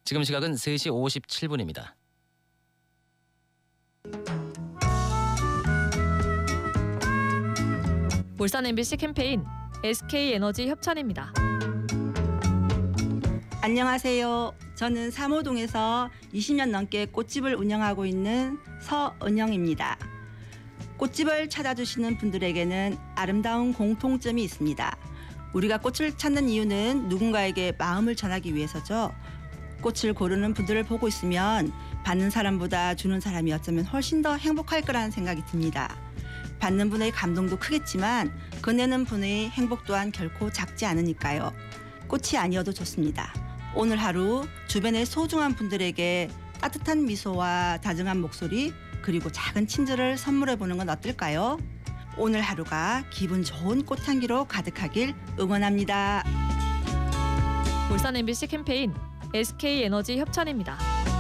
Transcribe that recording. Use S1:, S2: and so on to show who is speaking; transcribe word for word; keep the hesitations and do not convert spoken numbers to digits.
S1: 지금 시각은 세 시 오십칠 분입니다.
S2: 울산 엠비씨 캠페인 에스케이에너지 협찬입니다.
S3: 안녕하세요. 저는 삼호동에서 이십 년 넘게 꽃집을 운영하고 있는 서은영입니다. 꽃집을 찾아주시는 분들에게는 아름다운 공통점이 있습니다. 우리가 꽃을 찾는 이유는 누군가에게 마음을 전하기 위해서죠. 꽃을 고르는 분들을 보고 있으면 받는 사람보다 주는 사람이 어쩌면 훨씬 더 행복할 거라는 생각이 듭니다. 받는 분의 감동도 크겠지만 건네는 분의 행복 또한 결코 작지 않으니까요. 꽃이 아니어도 좋습니다. 오늘 하루 주변의 소중한 분들에게 따뜻한 미소와 다정한 목소리 그리고 작은 친절을 선물해 보는 건 어떨까요? 오늘 하루가 기분 좋은 꽃향기로 가득하길 응원합니다.
S2: 울산 엠비씨 캠페인 에스케이에너지 협찬입니다.